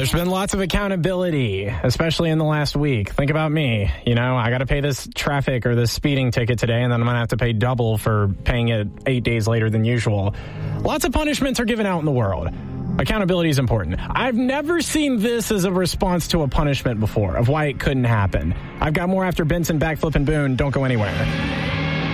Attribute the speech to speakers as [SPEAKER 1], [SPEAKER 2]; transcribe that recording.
[SPEAKER 1] There's been lots of accountability, especially in the last week. Think about me. I got to pay this traffic or this speeding ticket today, and then I'm going to have to pay double for paying it 8 days later than usual. Lots of punishments are given out in the world. Accountability is important. I've never seen this as a response to a punishment before of why it couldn't happen. I've got more after Benson, Backflip, and Boone. Don't go anywhere.